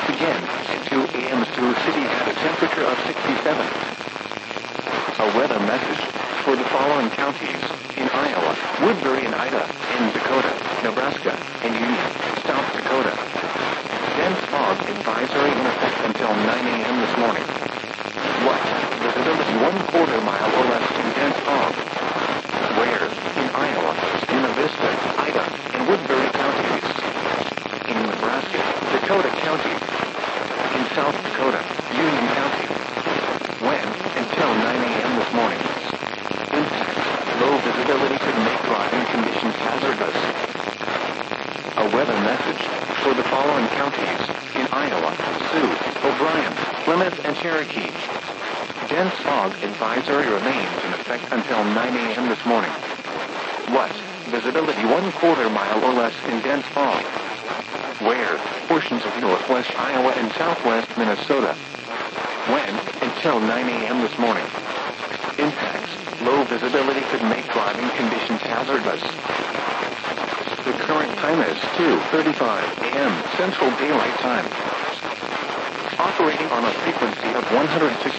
Once again, at 2 a.m. Sioux City had a temperature of 67. A weather message for the following counties in Iowa, Woodbury and Ida, in Dakota, Nebraska, and Union, South Dakota. Dense fog advisory in effect until 9 a.m. this morning. What? Visibility 1/4 mile or less in dense fog. Where? In Iowa, Buena Vista, Ida, and Woodbury counties. In Nebraska, Dakota County. In South Dakota, Union County. When? Until 9 a.m. this morning. Impact. Low visibility could make driving conditions hazardous. A weather message for the following counties in Iowa, Sioux, O'Brien, Plymouth, and Cherokee. Dense fog advisory remains in effect until 9 a.m. this morning. What? Visibility 1/4 mile or less in dense fog. Where? Portions of northwest Iowa and southwest Minnesota. When? Until 9 a.m. this morning. Impacts. Low visibility could make driving conditions hazardous. The current time is 2:35 a.m. Central Daylight Time. Operating on a frequency of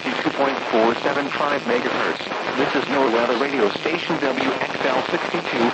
162.475 megahertz. This is NOAA weather radio station WXL 62